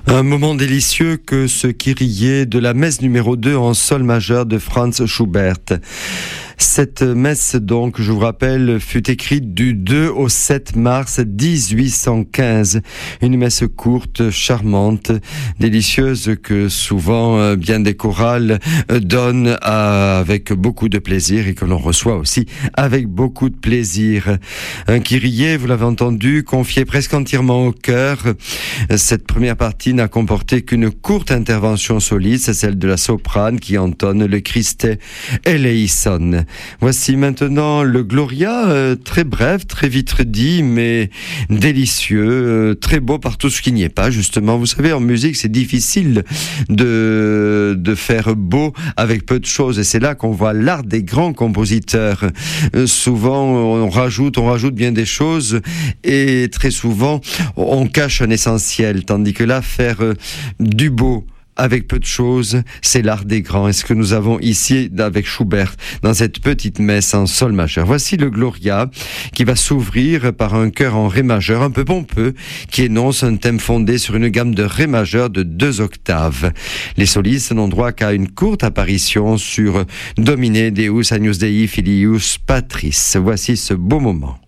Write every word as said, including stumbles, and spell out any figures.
Un moment délicieux que ce Kyrie de la messe numéro deux en sol majeur de Franz Schubert. Cette messe, donc, je vous rappelle, fut écrite du deux au sept mars dix-huit cent quinze. Une messe courte, charmante, délicieuse que souvent euh, bien des chorales euh, donnent à, avec beaucoup de plaisir et que l'on reçoit aussi avec beaucoup de plaisir. Un Kyrie, vous l'avez entendu, confié presque entièrement au chœur. Cette première partie n'a comporté qu'une courte intervention soliste, c'est celle de la soprane qui entonne le Christe eleison. Voici maintenant le Gloria, euh, très bref, très vite dit, mais délicieux, euh, très beau par tout ce qui n'y est pas, justement. Vous savez, en musique, c'est difficile de, de faire beau avec peu de choses, et c'est là qu'on voit l'art des grands compositeurs. Euh, souvent, on rajoute, on rajoute bien des choses, et très souvent, on cache un essentiel, tandis que là, faire euh, du beau, avec peu de choses, c'est l'art des grands. Et ce que nous avons ici avec Schubert dans cette petite messe en sol majeur. Voici le Gloria qui va s'ouvrir par un chœur en ré majeur un peu pompeux qui énonce un thème fondé sur une gamme de ré majeur de deux octaves. Les solistes n'ont droit qu'à une courte apparition sur Domine Deus Agnus Dei Filius Patris. Voici ce beau moment.